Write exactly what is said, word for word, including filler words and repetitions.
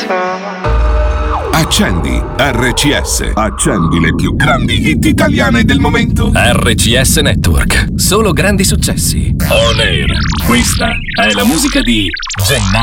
Accendi R C S. Accendi le più grandi hit italiane del momento. R C S Network. Solo grandi successi. On air. Questa è la musica di Gennaro